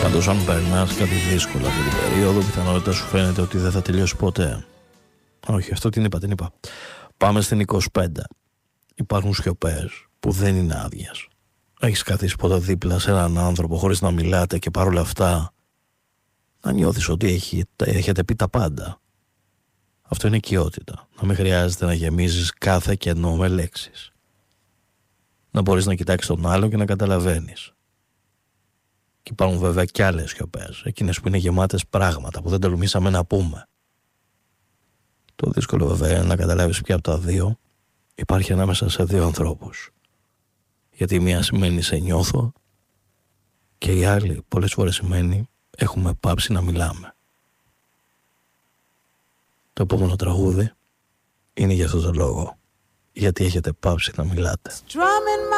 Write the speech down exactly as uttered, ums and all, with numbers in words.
Πάντως αν περνάς κάτι δύσκολα αυτή την περίοδο, πιθανότητα σου φαίνεται ότι δεν θα τελειώσει ποτέ. Όχι, αυτό την είπα, την είπα. Πάμε στην είκοσι πέντε. Υπάρχουν σιωπές που δεν είναι άδειες. Έχεις καθίσει ποτέ δίπλα σε έναν άνθρωπο χωρίς να μιλάτε και παρόλα αυτά να νιώθεις ότι έχει, έχετε πει τα πάντα. Αυτό είναι οικειότητα. Να μην χρειάζεται να γεμίζεις κάθε κενό με λέξεις. Να μπορείς να κοιτάξεις τον άλλο και να καταλαβαίνεις. Και υπάρχουν βέβαια κι άλλες σιωπές, εκείνες που είναι γεμάτες πράγματα που δεν τολμήσαμε να πούμε. Το δύσκολο βέβαια είναι να καταλάβεις ποια από τα δύο υπάρχει ανάμεσα σε δύο ανθρώπους. Γιατί η μία σημαίνει σε νιώθω και η άλλη πολλές φορές σημαίνει έχουμε πάψει να μιλάμε. Το επόμενο τραγούδι είναι για αυτό το λόγο. Γιατί έχετε πάψει να μιλάτε.